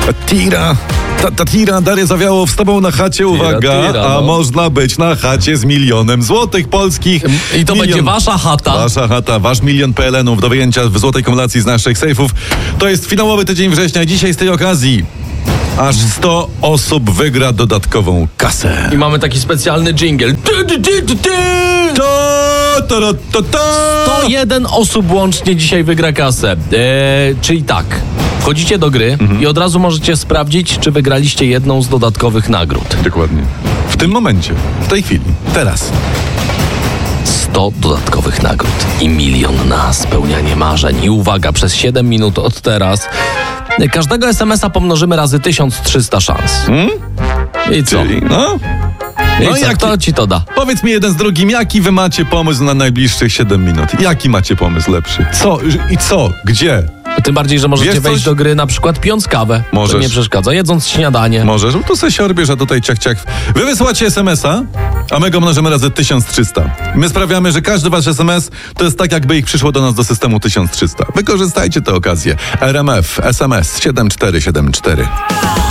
Tira, Daria Zawiałow z tobą na chacie, uwaga, a można być na chacie z 1 000 000 złotych polskich. I to będzie wasza chata. Wasza chata, wasz 1 000 000 PLN-ów do wyjęcia w złotej kumulacji z naszych sejfów. To jest finałowy tydzień września. Dzisiaj z tej okazji aż 100 osób wygra dodatkową kasę. I mamy taki specjalny dżingiel. 101 osób łącznie dzisiaj wygra kasę. Czyli tak, wchodzicie do gry i od razu możecie sprawdzić, czy wygraliście jedną z dodatkowych nagród. Dokładnie. W tym momencie, w tej chwili, teraz. 100 dodatkowych nagród i 1 000 000 na spełnianie marzeń. I uwaga, przez 7 minut od teraz każdego SMS-a pomnożymy razy 1300 szans. I co? Czyli, I co? Kto ci to da? Powiedz mi jeden z drugim, jaki wy macie pomysł na najbliższych 7 minut? Jaki macie pomysł lepszy? Co? Gdzie? Tym bardziej, że możecie wejść do gry na przykład pijąc kawę. Możesz. To nie przeszkadza. Jedząc śniadanie. Możesz, tu se siorbiesz, a tutaj ciach. Wy wysyłacie SMS-a, a my go mnożymy razy 1300. My sprawiamy, że każdy wasz SMS to jest tak, jakby ich przyszło do nas do systemu 1300. Wykorzystajcie tę okazję. RMF, SMS 7474.